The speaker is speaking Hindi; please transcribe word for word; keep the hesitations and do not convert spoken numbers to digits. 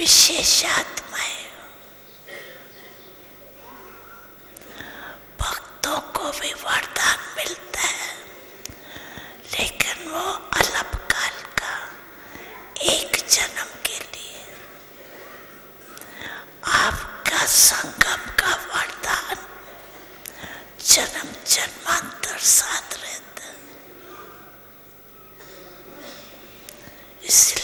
विशेषात्माएं, भक्तों को भी वरदान मिलता है, लेकिन वो अल्पकाल का, एक जन्म के लिए। आपका संगम का वरदान जन्म जन्मांतर साथ रहता है। इसलिए